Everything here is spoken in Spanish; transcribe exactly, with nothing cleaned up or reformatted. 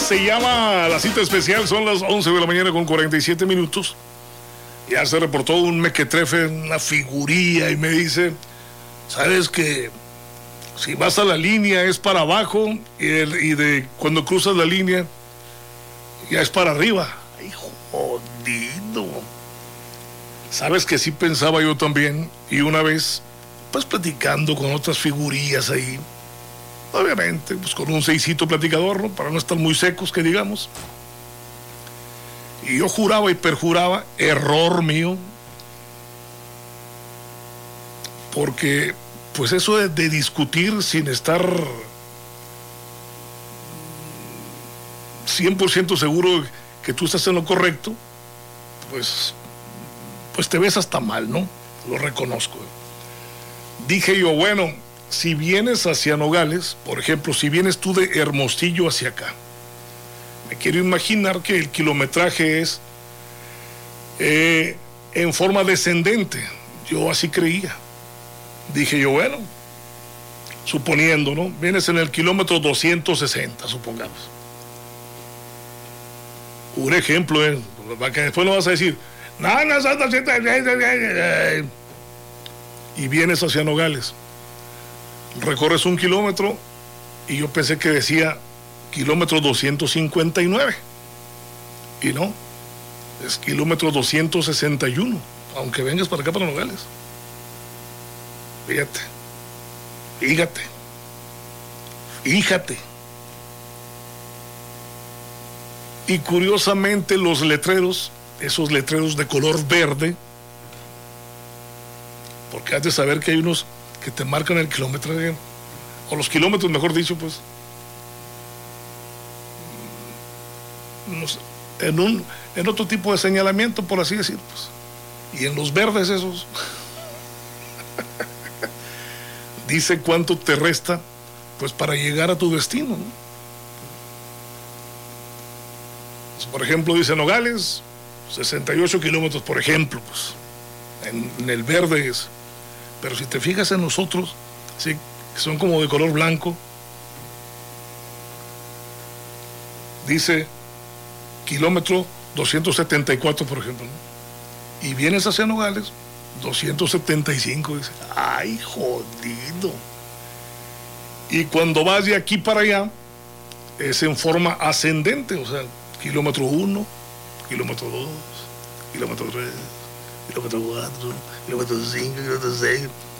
Se llama La Cita Especial, son las once de la mañana con cuarenta y siete minutos. Ya se reportó un mequetrefe, una figuría, y me dice, ¿sabes que si vas a la línea es para abajo y, el, y de cuando cruzas la línea ya es para arriba? ¡Ay, jodido! Sabes que sí pensaba yo también, y una vez, pues platicando con otras figurillas ahí, obviamente, pues con un seisito platicador, ¿no? Para no estar muy secos, que digamos. Y yo juraba y perjuraba, error mío, porque pues eso de, de discutir sin estar cien por ciento seguro que tú estás en lo correcto, pues, pues te ves hasta mal, ¿no? Lo reconozco. Dije yo, bueno, si vienes hacia Nogales, por ejemplo, si vienes tú de Hermosillo hacia acá, me quiero imaginar que el kilometraje es eh, en forma descendente. Yo así creía. Dije yo, bueno, suponiendo, ¿no? Vienes en el kilómetro doscientos sesenta, supongamos. Un ejemplo, ¿eh? Para que después no vas a decir, no, no son doscientos. Y vienes hacia Nogales. Recorres un kilómetro y yo pensé que decía kilómetro doscientos cincuenta y nueve. Y no, es kilómetro doscientos sesenta y uno, aunque vengas para acá, para Nogales. Fíjate, fíjate, fíjate. Y curiosamente los letreros, esos letreros de color verde, porque has de saber que hay unos que te marcan el kilómetro, o los kilómetros, mejor dicho, pues, no sé, en un, en otro tipo de señalamiento, por así decirlo, pues. Y en los verdes esos, dice cuánto te resta, pues, para llegar a tu destino, ¿no? Pues, por ejemplo, dice Nogales, sesenta y ocho kilómetros, por ejemplo, pues, en, en el verde es. Pero si te fijas en los otros, sí, que son como de color blanco, dice kilómetro doscientos setenta y cuatro, por ejemplo, ¿no? Y vienes hacia Nogales, doscientos setenta y cinco, dice, ¡ay, jodido! Y cuando vas de aquí para allá, es en forma ascendente, o sea, kilómetro uno, kilómetro dos, kilómetro tres, kilómetro cuatro, kilómetro cinco, kilómetro seis.